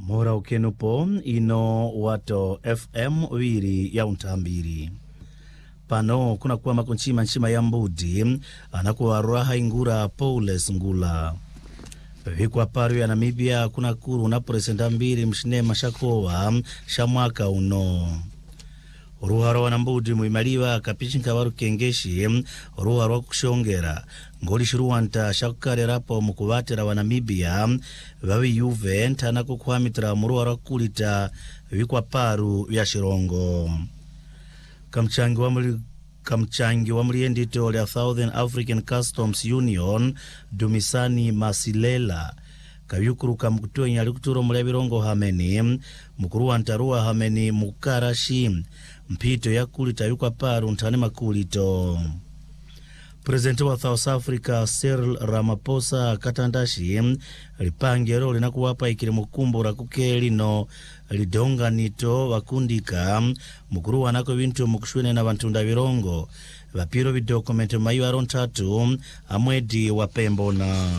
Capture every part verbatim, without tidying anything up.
Mora ukenupo ino wato F M wiri ya untambiri. Pano kuna kuwa makunchima nchima ya mbudi anakuwa raha ingura Paules Ngula. Vikwa paru ya Namibia kuna kuru na presenta mbiri mshine mashakowa shamwaka uno. Ruharo wa nambudi muimaliwa kapichinka waru kengeshi ruharo wa kushongera ngoli shiruwanta shakukare rapo mukuvatera wa Namibia wawi yuve ntana kukuhamitra muruharo wa kulita vikwa paru ya shirongo. Kamchangi wa muli Kamchangi wa mliendito ya Southern African Customs Union Dumisani Masilela kavyukuru kamkutuwa nyali kuturo mlebirongo hameni mukuru wantarua hameni mukarashi mpito ya kulita yukwa paru ntani makulito. President wa South Africa Cyril Ramaphosa katandashi lipangero linakuwapa ikiri mukumbura kukeli no lidonga nito wakundika mukuru wanako bintu mukushwene na bantunda birongo vapiro bidokumento mayu arontatu amwedi wa Pembona.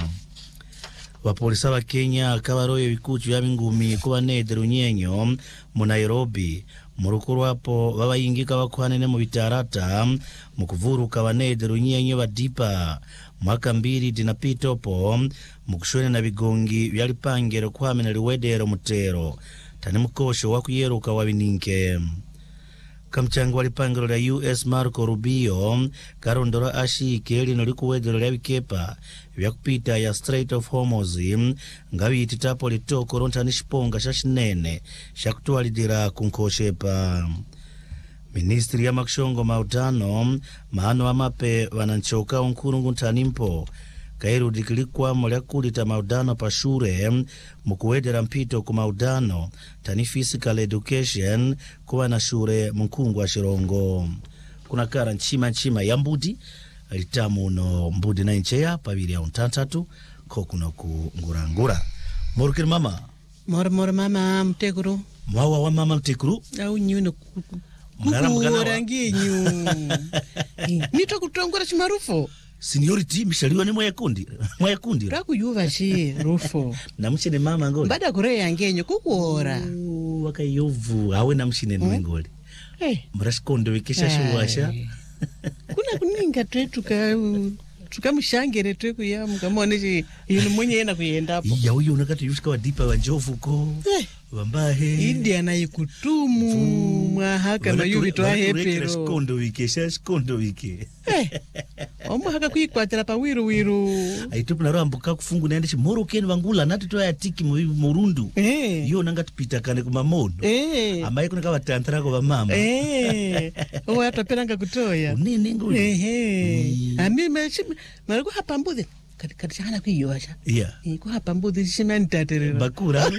Wapolisa wa Kenya kawaroye vikuchu ya mingumi kuwa nederu nyenyo mu Nairobi murukuru wapo wabayingika wakwanene mu bitarata mukuvuruka wa nederu nyenyo badipa mwaka mbiri dinapitopo mukushwene na bigongi vyalipangero kwamena liwedero mutero tani mukosho wakuyeruka wabininke. Kamchangu walipangiro la U S Marco Rubio karondora ashike lino likuwedero lya bikepa vyakupita ya Strait of Hormuz ngawi ititapo litoko rontani shiponga shashinene shakutwalidira kunkoshepa. Ministri ya makshongo mautano mahano amape wananchoka unkurungu ntanimpo kairu dikilikwa molya kulita maudano pashure mukuwedera mpito ku maudano tani physical education kuwa na shure mkungu wa shirongo. Kuna kara nchima nchima ya mbudi litamu no mbudi na incheya pabiri ya untantatu kokuno ku ngurangura. Morukiri mama mor mor mama mtekuru mwawa wa mama mtekuru au nyuno kukuranginyu nito kutongora chimarufo seniority mishaliwa ni mwekundi mwekundi rakuyuva shi rufo na mshine mama ngoli bada kureya ngenyo kukuora uh, wakayovu hawe na mshine hmm? Ngoli hey. Mrashikondo wikisha shuwasha kuna kuninga twetu ka tukamushangere tweku ya mukamone yinu mwenye yena kuyendapo ya uyu unakati yushika wadipa wanjovu ko hey. Wambahe idi anayikutumu mwahaka na yuvi tuwa hepero shikondo wike sha shikondo wike omu haka kuikwatira pa wiru wiru aitupu na rambuka kufungu naendeshi moro keni wangula nati tuwa ya tiki murundu eh. Yo nanga tupita kane kumamono eh. Amaye kuna kawa tantarako wa mama eh. Owa hata penanga kutoya unini nguli ehe mm. Ami mariku hapa mbuzi kati chana kuiyosha yeah. Iko hapa mbuzi shima nitaterera bakura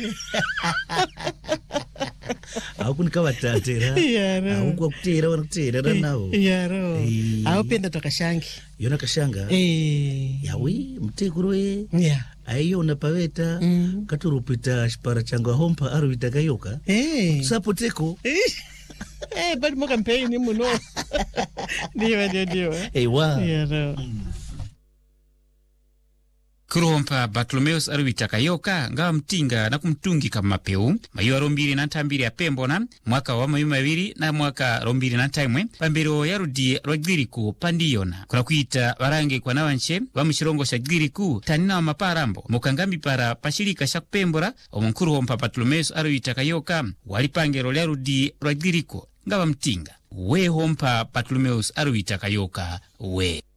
au kunika watatera yaro au kwa kutera wana kutera nao yaro au penda toka shangi yona kashanga eh yawi mtekuru ye yeah ayo unapaweta mm. Katurupita shipara changwa hompa aru itakayoka eh sapoteko eh bali mo campaign muno diwa diwa diwa eh wa yaro mm. Kurompa Bartolomeus Arwita Kayoka ngawa mtinga na kumtungi kama mapeu mayu rombiri na ntambiri ya Pembona mwaka wa mayu mawiri na mwaka rombiri na ntaimwe pambiro ya rudi rwagiriku pandiyona kuna kuita warange kwa nawanche wa mshirongo shagiriku tanina wa maparambo mukangambi para pashirika shakupembora omunkuru hompa Bartolomeus Arwita Kayoka walipangero ya rudi rwagiriku ngawa mtinga we hompa Bartolomeus Arwita Kayoka we